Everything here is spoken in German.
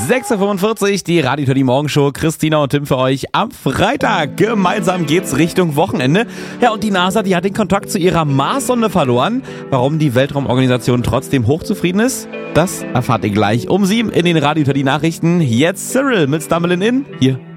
6:45 Uhr, die Radio Teddy Morgenshow. Christina und Tim für euch am Freitag. Gemeinsam geht's Richtung Wochenende. Ja, und die NASA, die hat den Kontakt zu ihrer Mars-Sonde verloren. Warum die Weltraumorganisation trotzdem hochzufrieden ist, das erfahrt ihr gleich um 7 in den Radio Teddy Nachrichten. Jetzt Cyril mit Stumbling In, hier